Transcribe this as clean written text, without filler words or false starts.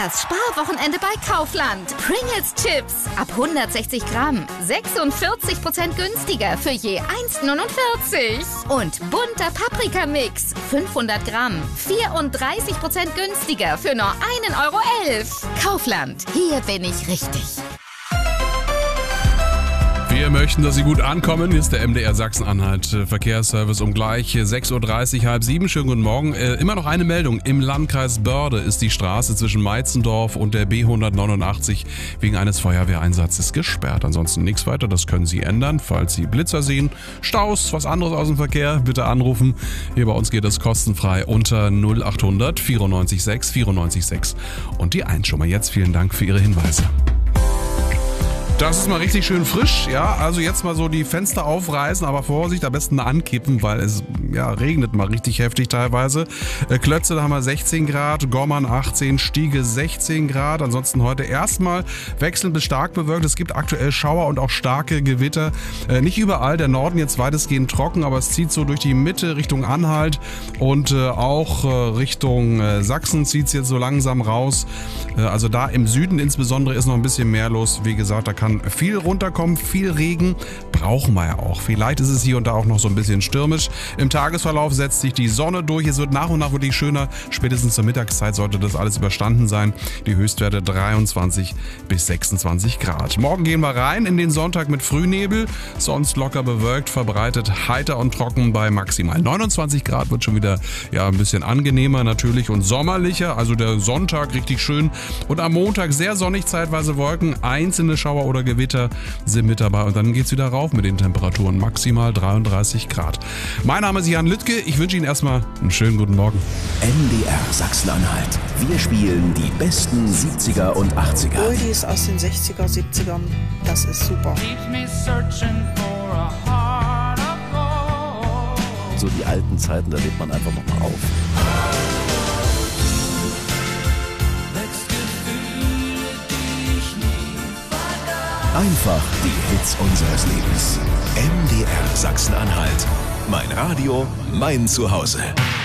Das Sparwochenende bei Kaufland. Pringles Chips ab 160 Gramm. 46% günstiger für je 1,49. Und bunter Paprikamix. 500 Gramm. 34% günstiger für nur 1,11 €. Kaufland. Hier bin ich richtig. Wir möchten, dass Sie gut ankommen. Hier ist der MDR Sachsen-Anhalt Verkehrsservice um gleich 6:30 Uhr, 6:30. Schönen guten Morgen. Immer noch eine Meldung. Im Landkreis Börde ist die Straße zwischen Meitzendorf und der B189 wegen eines Feuerwehreinsatzes gesperrt. Ansonsten nichts weiter. Das können Sie ändern. Falls Sie Blitzer sehen, Staus, was anderes aus dem Verkehr, bitte anrufen. Hier bei uns geht es kostenfrei unter 0800 94 6 94 6. Und die 1 schon mal jetzt. Vielen Dank für Ihre Hinweise. Das ist mal richtig schön frisch, ja, also jetzt mal so die Fenster aufreißen, aber Vorsicht, am besten ankippen, weil es regnet mal richtig heftig teilweise. Klötze, da haben wir 16 Grad, Gommern 18, Stiege 16 Grad, ansonsten heute erstmal wechselnd bis stark bewölkt. Es gibt aktuell Schauer und auch starke Gewitter, nicht überall, der Norden jetzt weitestgehend trocken, aber es zieht so durch die Mitte Richtung Anhalt und auch Richtung Sachsen zieht es jetzt so langsam raus. Also da im Süden insbesondere ist noch ein bisschen mehr los, wie gesagt, da kann viel runterkommen, viel Regen, brauchen wir ja auch. Vielleicht ist es hier und da auch noch so ein bisschen stürmisch. Im Tagesverlauf setzt sich die Sonne durch, es wird nach und nach wirklich schöner. Spätestens zur Mittagszeit sollte das alles überstanden sein. Die Höchstwerte 23 bis 26 Grad. Morgen gehen wir rein in den Sonntag mit Frühnebel, sonst locker bewölkt, verbreitet, heiter und trocken bei maximal 29 Grad. Wird schon wieder ein bisschen angenehmer natürlich und sommerlicher, also der Sonntag richtig schön. Und am Montag sehr sonnig, zeitweise Wolken, einzelne Schauer oder Gewitter sind mit dabei und dann geht's wieder rauf mit den Temperaturen, maximal 33 Grad. Mein Name ist Jan Lüttke, ich wünsche Ihnen erstmal einen schönen guten Morgen. MDR Sachsen-Anhalt. Wir spielen die besten 70er und 80er. Oldies aus den 60er, 70ern, das ist super. So die alten Zeiten, da lebt man einfach nochmal auf. Einfach die Hits unseres Lebens. MDR Sachsen-Anhalt. Mein Radio, mein Zuhause.